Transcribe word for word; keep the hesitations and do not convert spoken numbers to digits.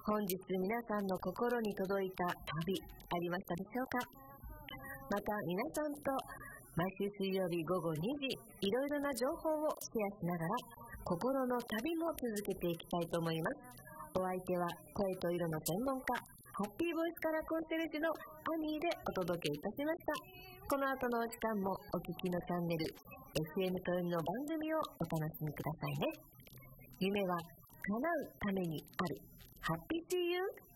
本日皆さんの心に届いた旅ありましたでしょうか。また皆さんと毎週水曜日午後にじ、いろいろな情報をシェアしながら心の旅も続けていきたいと思います。お相手は声と色の専門家、ハッピーボイスカラーコンシェルジュのアニーでお届けいたしました。この後のお時間もお聞きのチャンネル エフエム とよみの番組をお楽しみくださいね。夢は叶うためにある。ハッピーシーユー